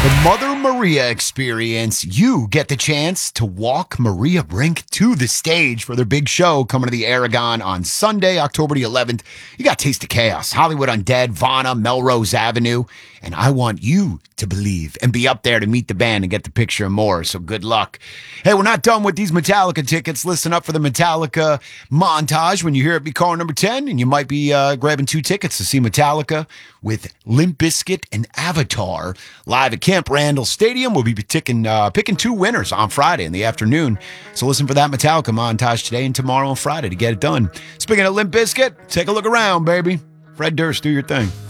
The Mother Maria Experience. You get the chance to walk Maria Brink to the stage for their big show coming to the Aragon on Sunday, October the 11th. You got Taste of Chaos, Hollywood Undead, Vana, Melrose Avenue. And I want you to believe and be up there to meet the band and get the picture and more. So good luck. Hey, we're not done with these Metallica tickets. Listen up for the Metallica montage when you hear it be caller number 10. And you might be grabbing 2 tickets to see Metallica with Limp Bizkit and Avatar live at Camp Randall Stadium. We'll be picking 2 winners on Friday in the afternoon. So listen for that Metallica montage today and tomorrow on Friday to get it done. Speaking of Limp Bizkit, take a look around, baby. Fred Durst, do your thing.